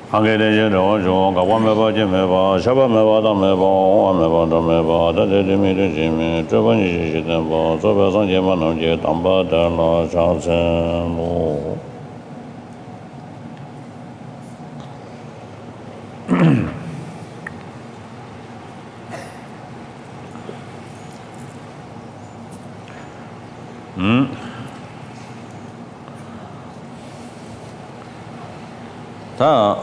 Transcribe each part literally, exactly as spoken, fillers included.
한계대제 저저 가관매바 제매바 샤바매바다 매바 와매바다 매바 다데데미데 제매 저번이 시시된 뭐 저배선 제만 넘게 담바달라 자세로 음 자,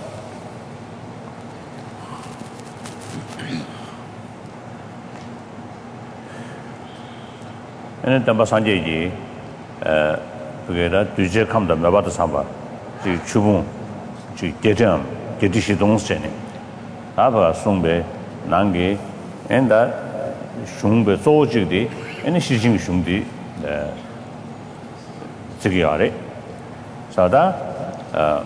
얘는 담바 산재지, 에, 그게다 뒤제 감다 매바도 삼바, 지 주봉, 지 개점, 개디시 동세네, 아바 송배, 난게, 엔다 숭배 소지디, 얘는 시징 숭디, 에, 저기 아래, 자다, 어.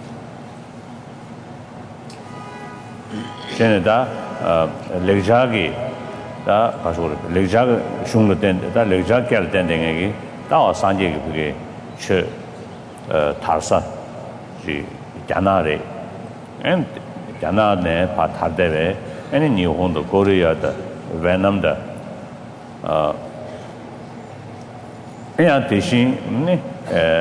제네다 렉자기 다 가서 렉자가 슝로 된다 렉자기 할 때는 다 산지기 그게 체 타사 지 자나레 엔 자나네 파타데베 애니 니혼도 코리아다 베남다 어 그냥 대신 네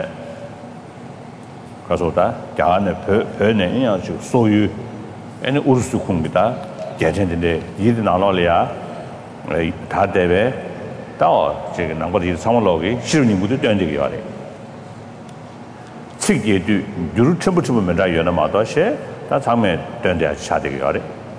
가서다 자네 베네 그냥 소유 애는 우르스 공기다 개천인데 이들 나눠려야 다 대배 또 지금 남거리 상월로기 실은이 무도 된적이 와래 책에도 유로 첨부첨부면 다 연어 마도시 다 장면 된데 차되게 와래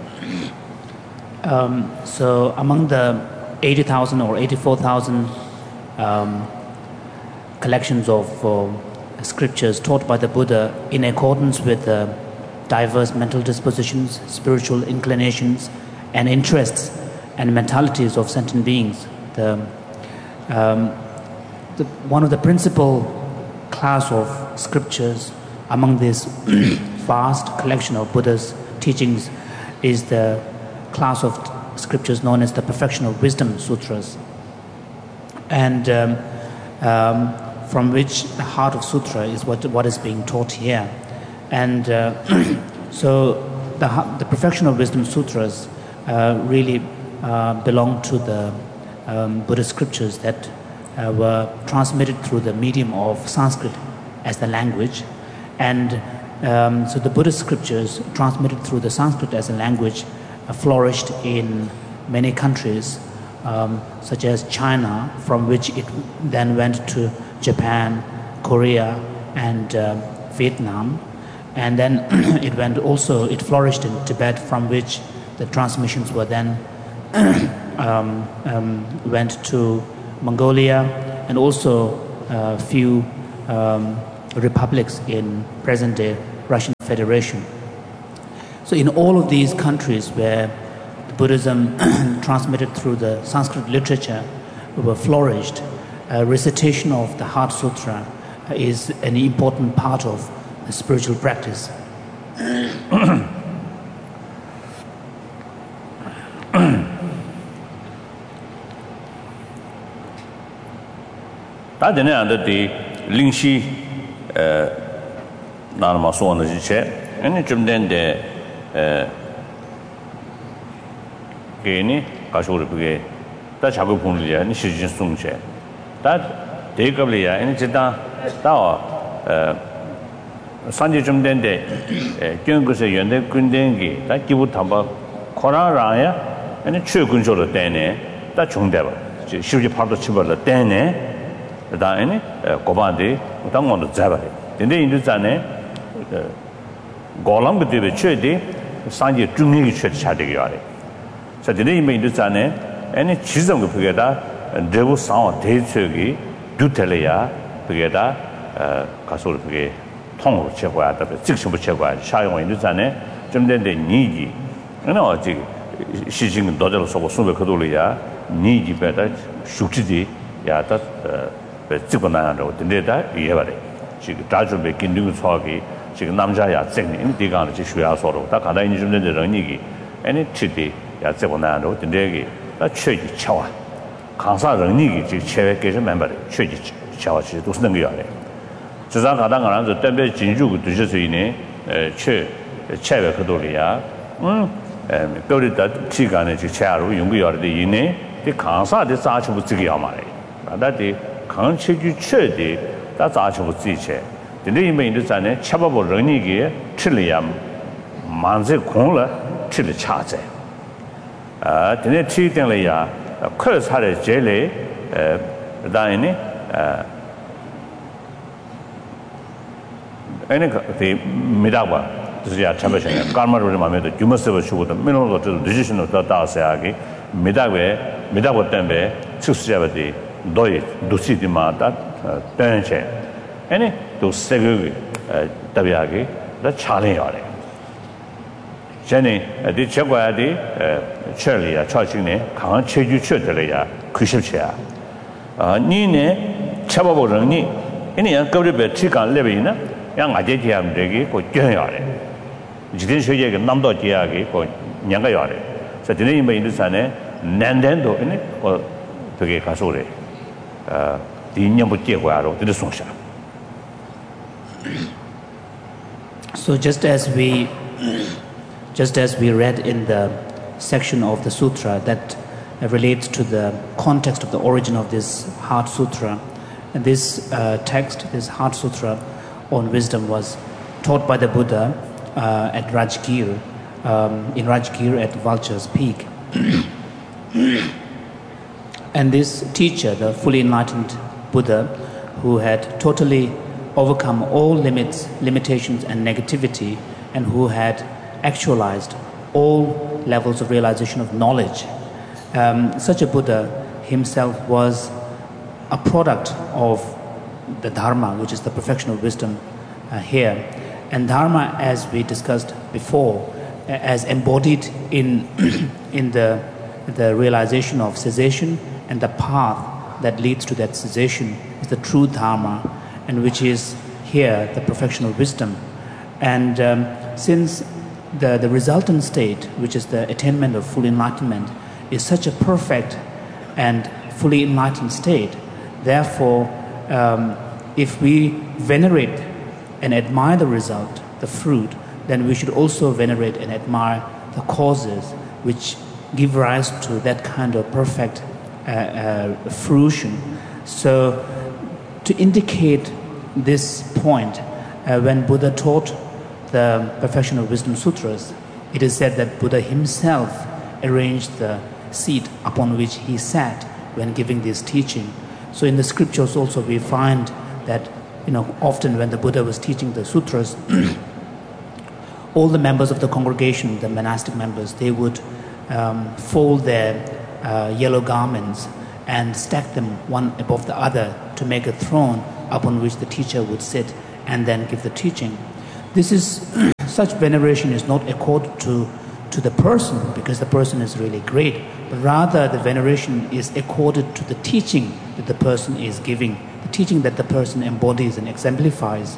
um so among the eighty thousand or eighty-four thousand um collections of uh, scriptures taught by the Buddha in accordance with the diverse mental dispositions, spiritual inclinations, and interests and mentalities of sentient beings. The, um, the, one of the principal class of scriptures among this vast collection of Buddha's teachings is the class of scriptures known as the Perfection of Wisdom Sutras, and um, um, from which the heart of sutra is what, what is being taught here. And uh, so the, the Perfection of Wisdom Sutras uh, really uh, belong to the um, Buddhist scriptures that uh, were transmitted through the medium of Sanskrit as the language. And um, so the Buddhist scriptures transmitted through the Sanskrit as a language uh, flourished in many countries, um, such as China, from which it then went to Japan, Korea, and uh, Vietnam. And then it went also, it flourished in Tibet, from which the transmissions were then um, um, went to Mongolia, and also a few um, republics in present-day Russian Federation. So in all of these countries where the Buddhism transmitted through the Sanskrit literature were flourished, uh, recitation of the Heart Sutra is an important part of the spiritual practice. 다 되네 안데 링시 에 나는 소원을 지체 아니 좀 된데 에 괜히 가셔를 그게 다 작업 본리야 아니 시진 송체 다 대급리야 아니 진짜 다어 산지 좀 된데 경고서 연대 군den기 다 기부 담바 코라라야 아니 최근적으로 되네 다 중대바 시우지 파도 치벌로 되네 다 아니 고반디 당원도 잡아래 근데 인도자네 고람 그때 최대 산지 중립이 최대 차되게 하래 자 근데 이미 인도자네 아니 지정 그 그게다 대부 상황 대책이 두텔이야 그게다 가서 그게 통으로 제거해야 돼. 즉시부 제거해. 사용을 인도자네 좀 된데 니기. 그러나 어디 시징 도저로 서고 수백 그돌이야. 니기 배다 숙지디 야다 찍고 나는데 근데다 이해바래. 지금 다주배 긴둥 소하기 지금 남자야 쟁이 인디가는 지 쉬야서로 다 가다 있는 좀 된데 니기. 아니 치디 야 찍고 나는데 근데기 나 최기 차와. 강사 능력이 지 체외 계속 멤버래. 최기 차와 지都是能够要的。 지상 가당 가는 저 때문에 진주고 드셔서이네 che chebe khadolia um pyeori da chi ga ne chi cha ru yung yo de yin ne de kang sa de sa chu bu zi ge ya ma le da de kang che ju che de da za chu bu zi che de ne yin de zan ne cha ba bo ren ni ge chi le ya man ze kong le chi le cha ze啊de ne chi den le ya khe sa de je le呃da yin ne呃 any the midaba this is champion karma ro ma me to you must have show the minimum to decision of the da sa ge midabe midaba tembe susia ba de do do si di ma da tan che any to segu ta bya ge da cha lin ya le jene de che gwa de che li ya cha chin ne kang che ju che de le ya ku shi che ya a ni ne cha ba bo ren ni any ya go de be chi kan le bi na yang aje jiam de ko jön ya le jidin shye ge nam do ji ya ge ko nyang ga ya le sa de ni me yin sa ne nan den do ne ko de ge ka so le uh di nyam bu jie gwa ro de song sha. So just as we just as we read in the section of the sutra that relates to the context of the origin of this Heart Sutra, and this uh, text, this Heart Sutra on wisdom, was taught by the Buddha uh, at Rajgir, um, in Rajgir at Vulture's Peak. And this teacher, the fully enlightened Buddha, who had totally overcome all limits, limitations and negativity, and who had actualized all levels of realization of knowledge, um, such a Buddha himself was a product of the Dharma, which is the perfection of wisdom uh, here. And Dharma, as we discussed before, uh, as embodied in, in the, the realization of cessation and the path that leads to that cessation, is the true Dharma, and which is here the perfection of wisdom. And um, since the, the resultant state, which is the attainment of full enlightenment, is such a perfect and fully enlightened state, therefore, um, if we venerate and admire the result, the fruit, then we should also venerate and admire the causes which give rise to that kind of perfect uh, uh, fruition. So, to indicate this point, uh, when Buddha taught the Perfection of Wisdom Sutras, it is said that Buddha himself arranged the seat upon which he sat when giving this teaching. So in the scriptures also we find that, you know, often when the Buddha was teaching the sutras, all the members of the congregation, the monastic members, they would um, fold their uh, yellow garments and stack them one above the other to make a throne upon which the teacher would sit and then give the teaching. This is such veneration is not accorded to to the person because the person is really great, but rather the veneration is accorded to the teaching that the person is giving, the teaching that the person embodies and exemplifies.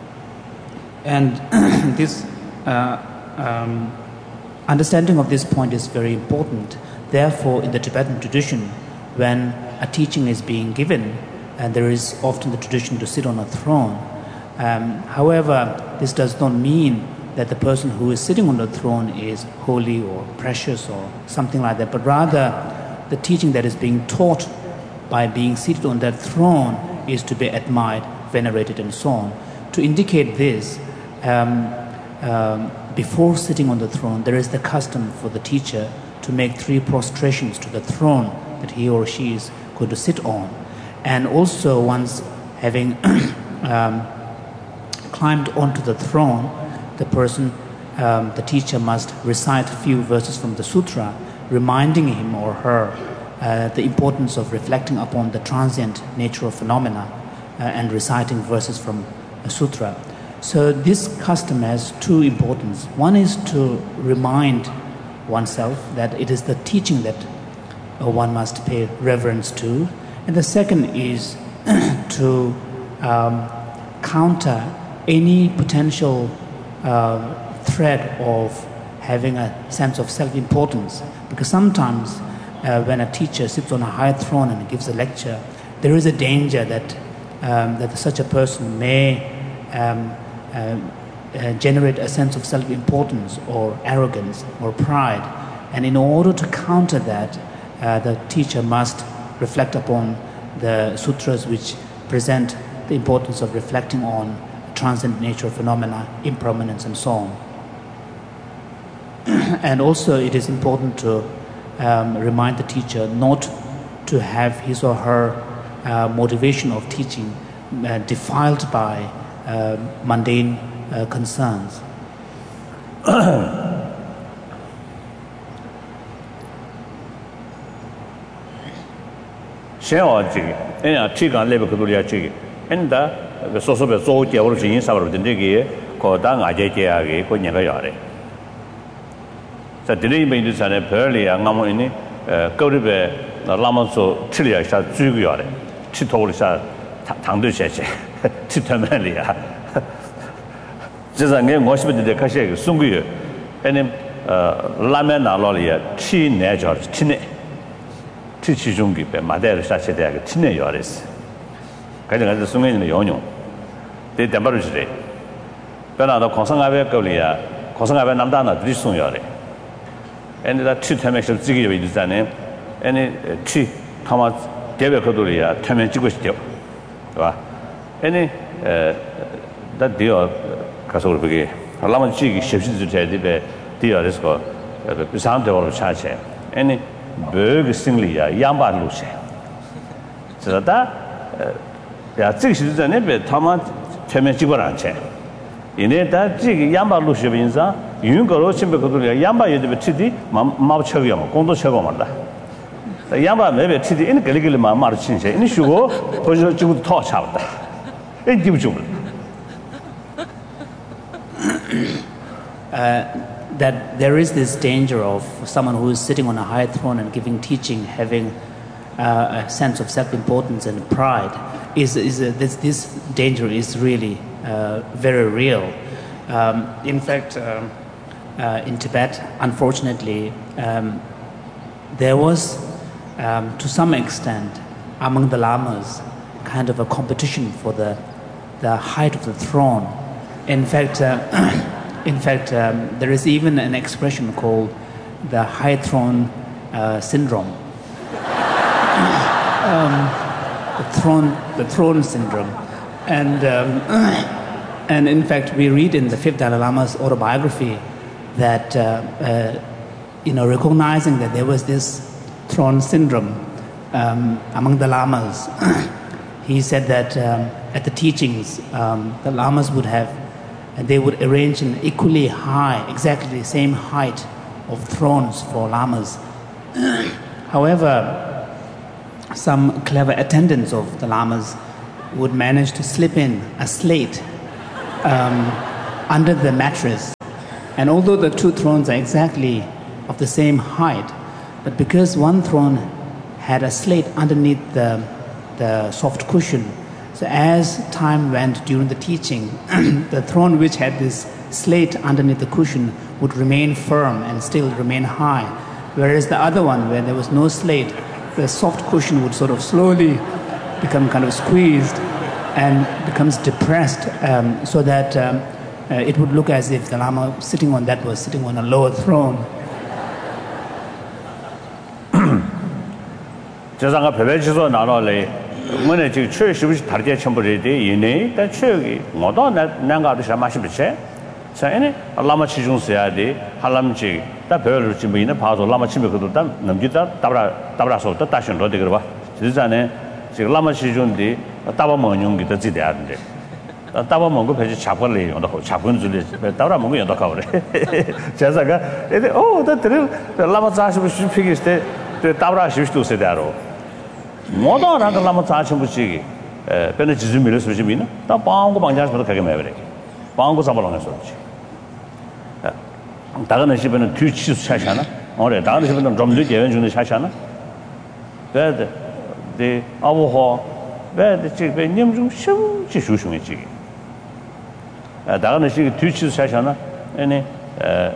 And this uh, um, understanding of this point is very important. Therefore, in the Tibetan tradition, when a teaching is being given, and there is often the tradition to sit on a throne. Um, however, this does not mean that the person who is sitting on the throne is holy or precious or something like that, but rather the teaching that is being taught by being seated on that throne is to be admired, venerated, and so on. To indicate this, um, um, before sitting on the throne, there is the custom for the teacher to make three prostrations to the throne that he or she is going to sit on. And also, once having um, climbed onto the throne, the person, um, the teacher must recite a few verses from the sutra, reminding him or her uh, the importance of reflecting upon the transient nature of phenomena uh, and reciting verses from a sutra. So this custom has two importance. One is to remind oneself that it is the teaching that uh, one must pay reverence to. And the second is to um, counter any potential uh, threat of having a sense of self-importance. Because sometimes uh, when a teacher sits on a high throne and gives a lecture, there is a danger that, um, that such a person may um, uh, uh, generate a sense of self-importance or arrogance or pride. And in order to counter that, uh, the teacher must reflect upon the sutras which present the importance of reflecting on transcendent nature of phenomena, impermanence, and so on. And also it is important to um, remind the teacher not to have his or her uh, motivation of teaching uh, defiled by uh, mundane uh, concerns. And the social authority origin of the Negi, Kodang Ajaki, Konyagayare. So, the name is an early Angamoni, Kodibe, Lamaso, Chilia, Zugare, Chitolisha, Tangdushe, Chitamalia. Just a name was with the Kashek, Sungu, and Lamena Lolia, Chi Najor, Chine, Chichungi, Madera Sachet, Chine Yoris. 가장 그 순간에 연용 대 담바르지래 변화도 공상하베 거리야 공상하베 남다나 드리송여래 엔다 치테맥스 지기에 있잖아요 에네 치 타마 대베 거도리야 태면 찍고 싶죠 봐 에네 에다 디어 가서 그렇게 하려면 지기 쉽지 되는데 디어에서 그 사람들하고 차체 에네 버그 싱리야 양바루세 저다 야, 这个是在那边他们全面基本上钱，因为他这个养把路学本上，用个路新北口头里养把有这边吃的，嘛嘛不吃个嘛，工作吃个嘛的，养把那边吃的，因为这里这里嘛嘛的新鲜，你学过或者就套差不多，哎，记不住了。 Uh, that there is this danger of someone who is sitting on a high throne and giving teaching, having uh, a sense of self-importance and pride. Is, is uh, this, this danger is really uh, very real. Um, in fact, um, uh, in Tibet, unfortunately, um, there was, um, to some extent, among the lamas, kind of a competition for the, the height of the throne. In fact, uh, in fact, um, there is even an expression called the high throne uh, syndrome. um, The throne, the throne syndrome, and um, and in fact, we read in the fifth Dalai Lama's autobiography that uh, uh, you know, recognizing that there was this throne syndrome um, among the lamas, he said that um, at the teachings, um, the lamas would have, they would arrange an equally high, exactly the same height of thrones for lamas. However, some clever attendants of the lamas would manage to slip in a slate um, under the mattress. And although the two thrones are exactly of the same height, but because one throne had a slate underneath the, the soft cushion, so as time went during the teaching, the throne which had this slate underneath the cushion would remain firm and still remain high, whereas the other one, where there was no slate, the soft cushion would sort of slowly become kind of squeezed and becomes depressed, um, so that um, uh, it would look as if the Lama sitting on that was sitting on a lower throne. 저상가 배배지서 나눠래 뭐네 지금 최 시부시 다르게 첨부리데 이네 단 최기 뭐도 난가도 샤마시 비체 자에네 라마 치중스야데 할람지 다 별로 지금 이네 봐도 라마 치면 그도 다 넘기다 답라 답라서 또 다시 넣어 되거 봐 지자네 지금 라마 치중디 답아 먹는 게 되지 돼야는데 답아 먹고 배지 잡걸래 온다 잡건 줄이 답라 먹고 연다 가버래 자자가 에데 오다 들을 라마 자시부 슈피기스테 답라 시부도 세다로 모두 나가 라마 자시부지 에 변에 지즈미를 수지미나 다 방고 방자서 가게 매버래 방고 잡아놓는 소리지 다른 집에는 뒤치수 차샤나 어래 다른 집에는 좀 늦게 연주는 차샤나 그래도 네 아부호 왜데 집에 님좀 쉬우지 쉬우시지 아 다른 집에 뒤치수 차샤나 아니 에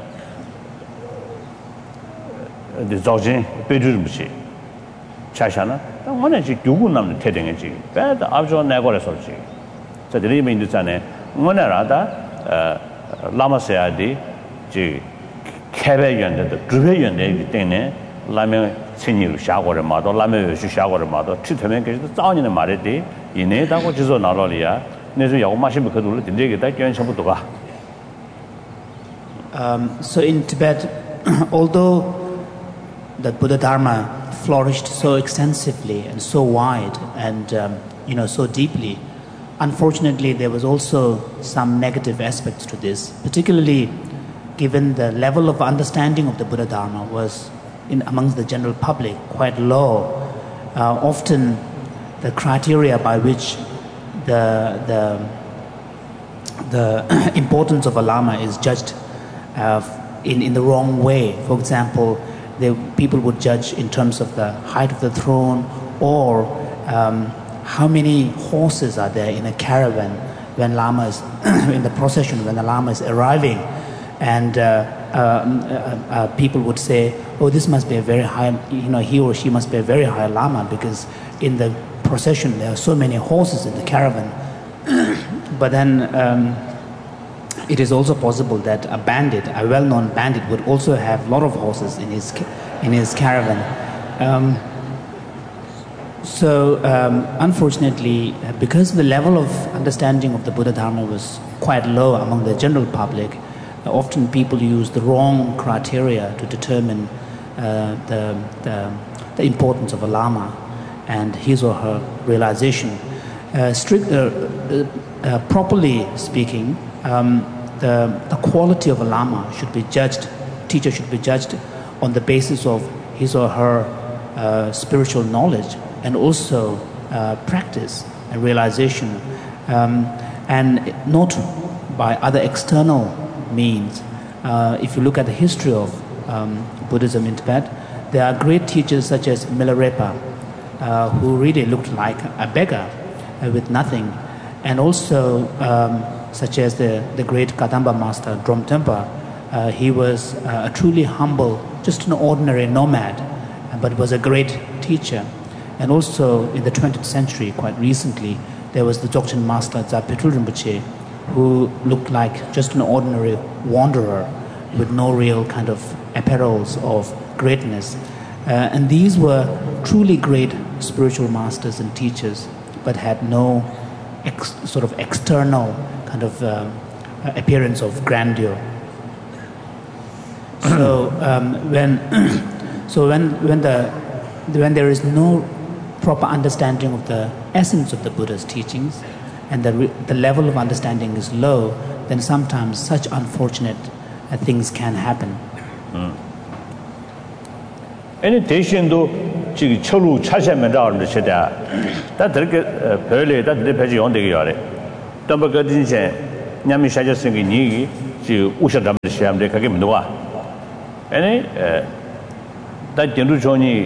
네 저진 배주름시 차샤나 뭐네 지 누구 남는 태댕이지 왜도 아주 내고래 소리지 저 드림이 있잖아요 뭐네라다 어 라마세야디 지 개배연데 주배연데 때문에 라면 생일로 샤고를 마도 라면 요시 샤고를 마도 치트면 계속 싸우는 말이지 이내다고 지서 나로리야 내서 야고 마시면 그들을 된대겠다 견성부터가. Um, so in Tibet, although the Buddha Dharma flourished so extensively and so wide and um, you know so deeply, unfortunately there was also some negative aspects to this, particularly given the level of understanding of the Buddha Dharma was in amongst the general public quite low. Uh, often the criteria by which the the the importance of a lama is judged Uh, in, in the wrong way. For example, they, people would judge in terms of the height of the throne or um, how many horses are there in a caravan when Lama is in the procession, when the Lama is arriving. And uh, uh, uh, uh, people would say, oh, this must be a very high, you know, he or she must be a very high Lama because in the procession there are so many horses in the caravan. But then um, it is also possible that a bandit, a well-known bandit, would also have a lot of horses in his in his caravan. Um, so, um, unfortunately, because the level of understanding of the Buddha Dharma was quite low among the general public, uh, often people use the wrong criteria to determine uh, the, the the importance of a lama and his or her realization. Uh, strict, uh, uh, uh, properly speaking. Um, The, the quality of a lama should be judged, teacher should be judged on the basis of his or her uh, spiritual knowledge and also uh, practice and realization, um, and not by other external means. Uh, if you look at the history of um, Buddhism in Tibet, there are great teachers such as Milarepa, uh, who really looked like a beggar uh, with nothing, and also um, such as the, the great Kadamba master, Drom Tempa. Uh, he was uh, a truly humble, just an ordinary nomad, but was a great teacher. And also in the twentieth century, quite recently, there was the Dzogchen master, Zapetul Rinpoche, who looked like just an ordinary wanderer with no real kind of apparels of greatness. Uh, and these were truly great spiritual masters and teachers, but had no ex- sort of external kind of uh, appearance of grandeur. So um, when so when when the when there is no proper understanding of the essence of the Buddha's teachings, and the re- the level of understanding is low, then sometimes such unfortunate uh, things can happen. Any 대신도 지금 철로 차시하면 나오는 시대야. 다 그렇게 별에 다 대표지 용되게 하래. 덤버거 진짜 냠이 샤졌으니 니 지 우셔담 시험데 그게 뭐야? 아니 다 견도 존이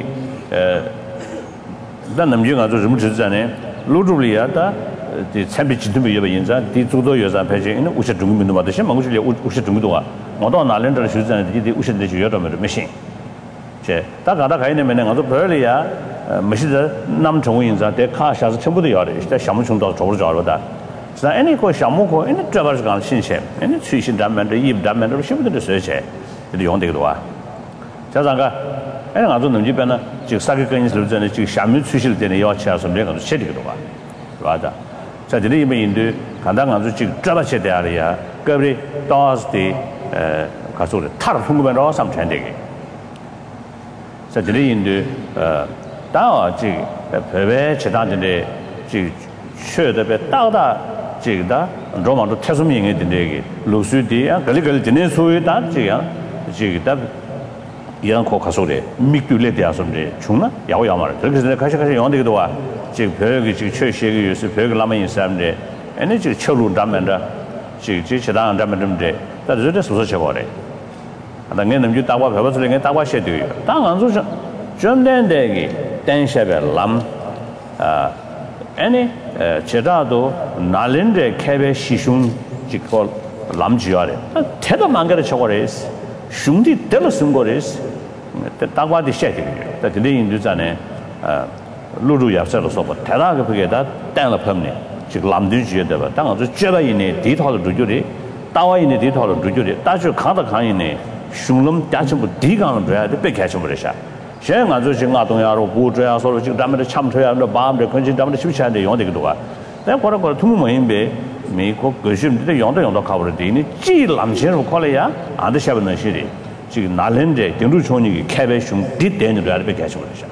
다 남중아 좀 무지잖아요. 로주리아다 이 참비 지도비 여바 인자 디주도 여자 배제는 우셔 중민도 받으시 망주리 우셔 중민도가 뭐도 나랜더 수준의 이 우셔데 주여도면 메신 제 다가다 가이네면 가서 별이야 메시드 남종인자 대카샤서 전부도 열어. 진짜 샤무충도 저로 저러다. 자, 아니 그 샤무고 아니 저거서 간 신세. 아니 수신 담면도 입 담면도 쉬부도 세세. 이 용되기도 와. 자장가 아니 가서 넘지변은 지금 사기 건설을 전에 지금 샤무 수실 때는 여차서 내가 세리기도 와. 맞아. 자, 이제 이메인도 간단 가서 지금 잡아셔야 돼야. 그리 또스디 에 가서 타르 풍부면서 삼천되게. 자, 이제 어 다어 지 배배 제단인데 지 최대배 다다 지다 로마도 태수명이 된대기 루스디야 걸리걸 되는 소유다 지야 지다 이안코 가소래 미규레 대하선데 중나 야오야마를 그래서 가시 가시 영되기도 와 지금 벽이 지금 최시의 유스 벽을 남아 있는 사람들 에너지 지금 철로 담면다 지금 지 제단 담면데 다 저대 소소 쳐버래 당연히 남주 따와 배워서는 따와 셔야 돼요 당안 소서 전된데기 댄샤벨 람아 아니 제다도 날린데 캐베 시슌 지콜 람지야래 태도 망가려 쳐거래스 슝디 될었은 거래스 따와디 셔야 돼요 다 들리는 주잖아요 아 루루 약사로 써봐 대다가 그게다 땡을 펌네 지금 람들지에 대봐 당은 저 죄바이네 디토도 주주리 따와이네 디토로 두주리 따주 강다 강이네 슝름 따침부 디강을 줘야 돼 백해쳐 버리샤 셴 아주 징아 동야로 보줘야 서로 지금 담을 참쳐야 너 마음을 건진 담을 쉽지않은데 용되기도가 내가 거라 거라 투무 모임배 미국 거심데 용도 용도 가버리니 지 남신으로 콜래야 안 되셔는 시리 지금 날랜데 등루 총이 캐베 슝 디대는 데 백해쳐 버리샤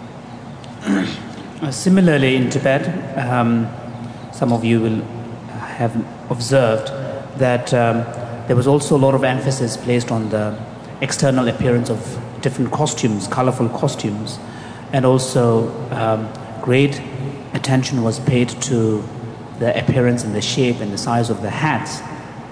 Similarly, in Tibet, um, some of you will have observed that um, there was also a lot of emphasis placed on the external appearance of different costumes, colorful costumes, and also um, great attention was paid to the appearance and the shape and the size of the hats.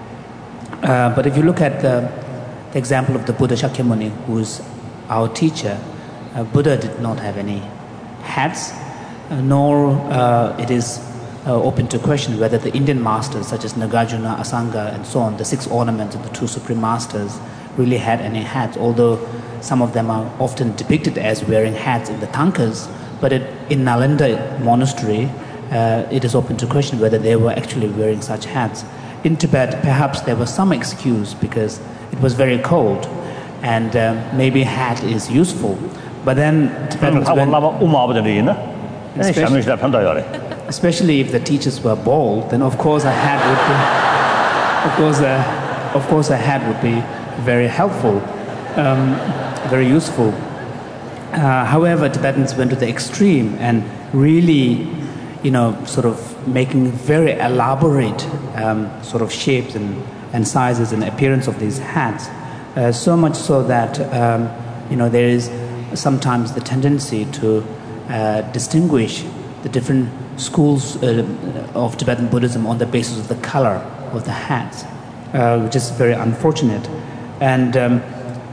Uh, but if you look at the, the example of the Buddha Shakyamuni, who is our teacher, uh, Buddha did not have any hats. Uh, nor uh, it is uh, open to question whether the Indian masters such as Nagarjuna, Asanga and so on, the six ornaments of the two supreme masters, really had any hats, although some of them are often depicted as wearing hats in the tankas, but it, in Nalanda monastery uh, it is open to question whether they were actually wearing such hats. In Tibet perhaps there was some excuse because it was very cold and um, maybe hat is useful, but then Tibetans went, Especially, especially if the teachers were bald, then of course a hat would be, of course, a, of course a hat would be very helpful, um, very useful. Uh, however, Tibetans went to the extreme and really, you know, sort of making very elaborate um, sort of shapes and, and sizes and appearance of these hats. Uh, so much so that um, you know there is sometimes the tendency to Uh, distinguish the different schools uh, of Tibetan Buddhism on the basis of the color of the hats, uh, which is very unfortunate. And um,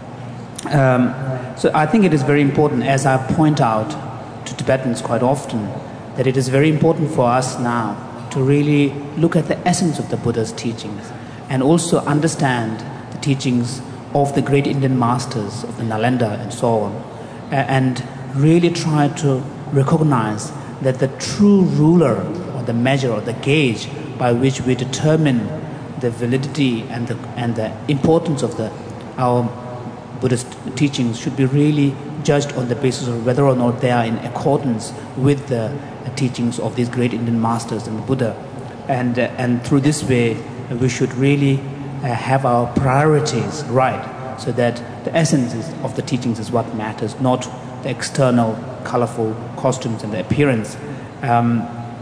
um, so I think it is very important, as I point out to Tibetans quite often, that it is very important for us now to really look at the essence of the Buddha's teachings and also understand the teachings of the great Indian masters of the Nalanda and so on, uh, and really try to recognize that the true ruler or the measure or the gauge by which we determine the validity and the, and the importance of the, our Buddhist teachings should be really judged on the basis of whether or not they are in accordance with the teachings of these great Indian masters and the Buddha. And, uh, and through this way, uh, we should really uh, have our priorities right, so that the essence of the teachings is what matters, not the external colorful costumes and the appearance. Um,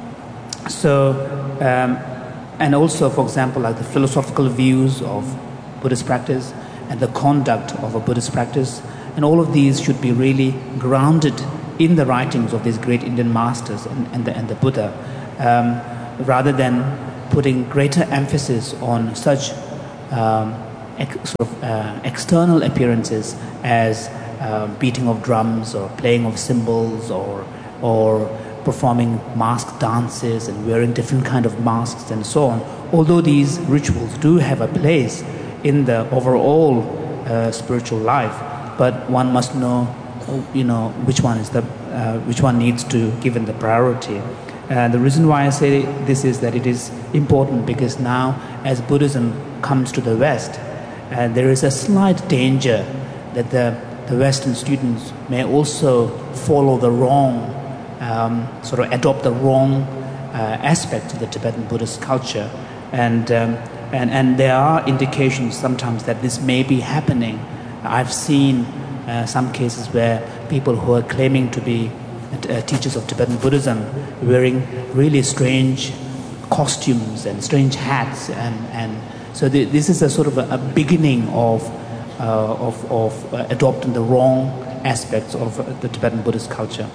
so, um, and also, for example, like the philosophical views of Buddhist practice and the conduct of a Buddhist practice, and all of these should be really grounded in the writings of these great Indian masters and, and, the, and the Buddha, um, rather than putting greater emphasis on such um, ex- sort of uh, external appearances as Uh, beating of drums or playing of cymbals or or performing mask dances and wearing different kind of masks and so on. Although these rituals do have a place in the overall uh, spiritual life, but one must know, you know, which one is the uh, which one needs to give in the priority. Uh, the reason why I say this is that it is important because now, as Buddhism comes to the West, uh, there is a slight danger that the the Western students may also follow the wrong, um, sort of adopt the wrong uh, aspects of the Tibetan Buddhist culture. And, um, and, and there are indications sometimes that this may be happening. I've seen uh, some cases where people who are claiming to be uh, teachers of Tibetan Buddhism wearing really strange costumes and strange hats. And, and so the, this is a sort of a, a beginning of Uh, of, of uh, adopting the wrong aspects of uh, the Tibetan Buddhist culture.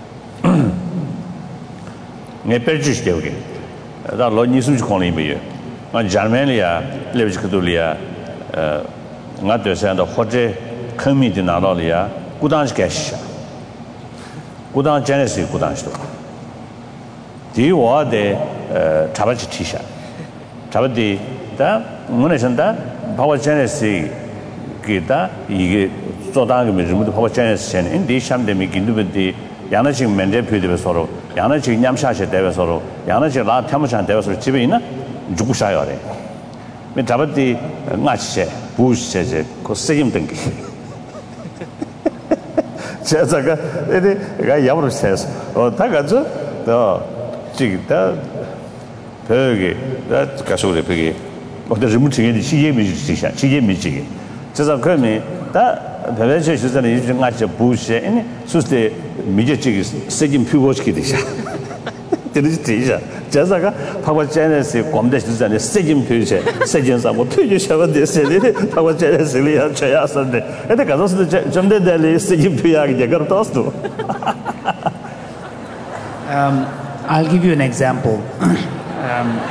Nghe perchish de oge. Da lo ni sum chong li me. Nga Germania lebi kdo li ya eh nga de san da ho je ken mi de na lo li ya gu dang ge shi. gu dang genesis gu dang shi. Di wo de eh cha ba chi ti sha. Cha ba di da mo ne san da ba wa genesis 기타 이게 조당이 뭐좀 하고 전에는 인디 샴데미 긴두베디 야나직 맨제 표대에 서로 야나직 냠샤셰 대에 서로 야나직 라 탐샤 대에 서로 집에 있나 죽고 샤요래 me dabati ngache bush che ko sejim tengi 제가 이제 가 야브로 세스 어 다가죠 더 지다 되게 다 가서래 되게 어디 좀 중에 시계 미지시야 시계 미지 제가 그러면 다 대외적 시선에 이제 같이 부시에 아니 수스테 미제지 세진 피고시게 되자 되지 되자 제가 파고 제네스 검대 시선에 세진 표시 세진사 뭐 표시하면 되세요 파고 제네스리야 쳐야선데 근데 가서서 좀 되는데 세진 표시하게 되거든 또 Um, I'll give you an example. um,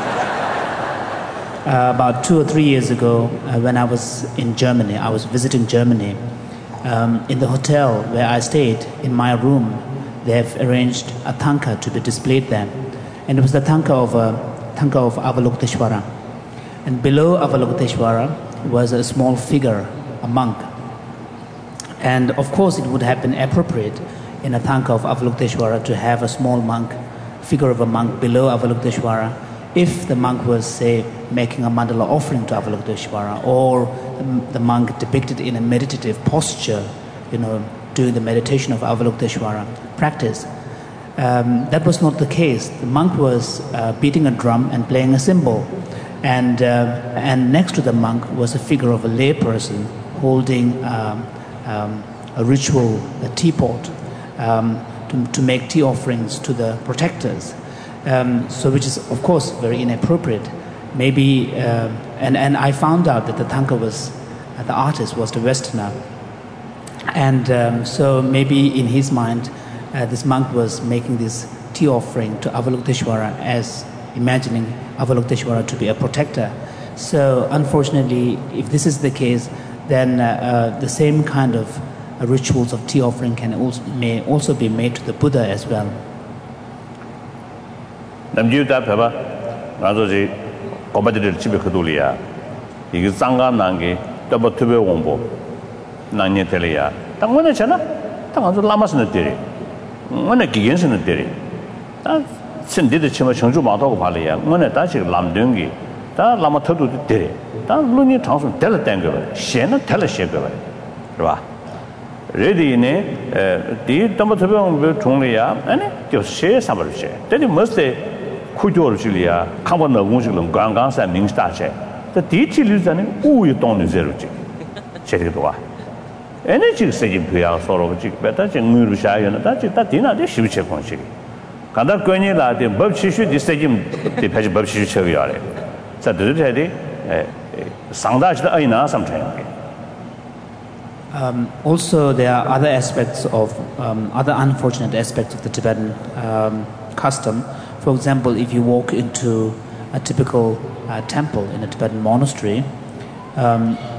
uh, about two or three years ago, uh, when I was in Germany, I was visiting Germany. Um, in the hotel where I stayed, in my room, they have arranged a tanka to be displayed there. And it was the tanka of, uh, tanka of Avalokiteshvara. And below Avalokiteshvara was a small figure, a monk. And of course, it would have been appropriate in a tanka of Avalokiteshvara to have a small monk, figure of a monk below Avalokiteshvara, if the monk was, say, making a mandala offering to Avalokiteshvara, or the monk depicted in a meditative posture, you know, doing the meditation of Avalokiteshvara practice. Um, that was not the case. The monk was uh, beating a drum and playing a cymbal. And, uh, and next to the monk was a figure of a lay person holding um, um, a ritual, a teapot, um, to, to make tea offerings to the protectors. Um, so which is, of course, very inappropriate. Maybe, uh, and, and I found out that the tanka was, uh, the artist was the Westerner. And um, so maybe in his mind, uh, this monk was making this tea offering to Avalokiteshvara as imagining Avalokiteshvara to be a protector. So unfortunately, if this is the case, then uh, uh, the same kind of uh, rituals of tea offering can also, may also be made to the Buddha as well. 남주다 봐봐. 나도지 고바들을 집에 그돌이야. 이게 쌍감 난게 더버 투베 공부. 난예 tel이야. 당원에 잖아. 당원도 라마스는 때리. 원에 기견스는 때리. 다 신디의 치마 청주 마다고 발이야. 원에 다시 람등기. 다 라마 터도 때리. 다 루니 장수 될 땡거. 셴은 될 셴거. 그봐. 레디네 디 더버 투베 공부 종리야. 아니 저 셰 사버르셰. 때리 머스테 kujo Julia, Kavan Wunjulum, Gangas and Ningstache. The teacher is an ooh, don't zero chick. Checkwa. Energy saying Pia sort of chick better than Murusha and that's it, that dinner, they should check on chick. Kanda Gwenila, the Bubshishu, the stadium, the Page Bubshishu. So the lady, Sangdash the Aina sometime. Um, also, there are other aspects of, um, other unfortunate aspects of the Tibetan um, custom. For example, if you walk into a typical uh, temple in a Tibetan monastery, um,